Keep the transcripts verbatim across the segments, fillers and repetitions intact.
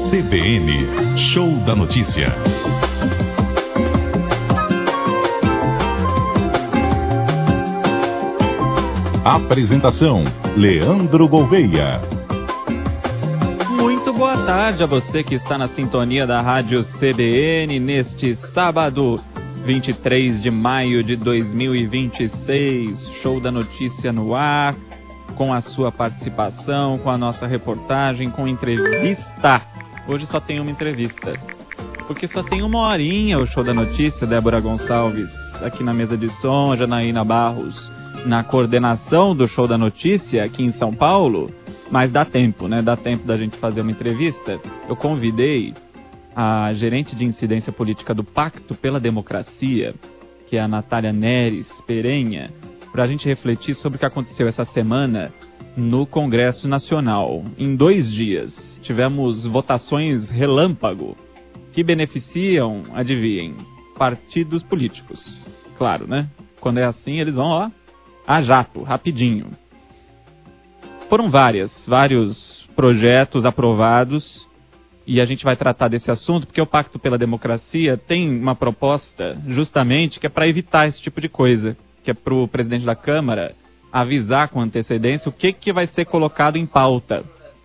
C B N, Show da Notícia. Apresentação, Leandro Gouveia. Muito boa tarde a você que está na sintonia da Rádio C B N neste sábado, vinte e três de maio de dois mil e vinte e seis. Show da Notícia no ar, com a sua participação, com a nossa reportagem, com entrevista. Hoje só tem uma entrevista, porque só tem uma horinha o Show da Notícia. Débora Gonçalves aqui na mesa de som, Janaína Barros na coordenação do Show da Notícia aqui em São Paulo. Mas dá tempo, né? Dá tempo da gente fazer uma entrevista. Eu convidei a gerente de incidência política do Pacto pela Democracia, que é a Natália Neres Perenha, para a gente refletir sobre o que aconteceu essa semana no Congresso Nacional. Em dois dias, tivemos votações relâmpago que beneficiam, adivinhem, partidos políticos. Claro, né? Quando é assim, eles vão, ó, a jato, rapidinho. Foram várias, vários projetos aprovados e a gente vai tratar desse assunto porque o Pacto pela Democracia tem uma proposta justamente que é para evitar esse tipo de coisa, que é para o presidente da Câmara avisar com antecedência o que, que vai ser colocado em pauta.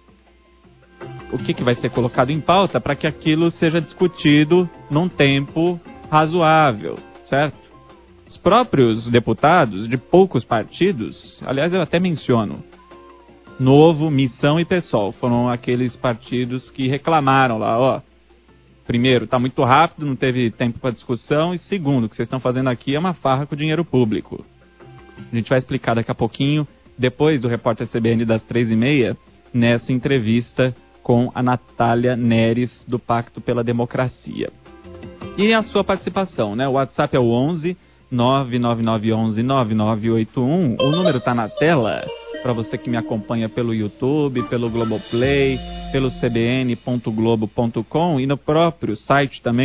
O que, que vai ser colocado em pauta para que aquilo seja discutido num tempo razoável, certo? Os próprios deputados de poucos partidos, aliás, eu até menciono, Novo, Missão e PSOL, foram aqueles partidos que reclamaram lá, ó, primeiro, tá muito rápido, não teve tempo para discussão, e segundo, o que vocês estão fazendo aqui é uma farra com dinheiro público. A gente vai explicar daqui a pouquinho, depois do repórter C B N das três e meia, nessa entrevista com a Natália Neres, do Pacto pela Democracia. E a sua participação, né? O WhatsApp é o onze, nove nove nove um um, nove nove oito um, o número tá na tela, para você que me acompanha pelo YouTube, pelo Globoplay, pelo c b n ponto globo ponto com e no próprio site também,